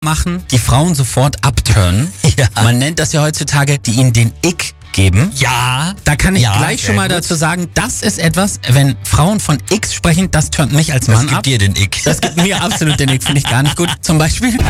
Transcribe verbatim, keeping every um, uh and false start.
machen, die Frauen sofort abturnen. Ja. Man nennt das ja heutzutage, die ihnen den Ick geben. Ja. Da kann ich Ja, gleich sehr schon mal gut. dazu sagen, das ist etwas, wenn Frauen von X sprechen, das turnt mich als Das Mann gibt ab. dir den Ick. Das gibt mir absolut den Ick, finde ich gar nicht gut. Zum Beispiel...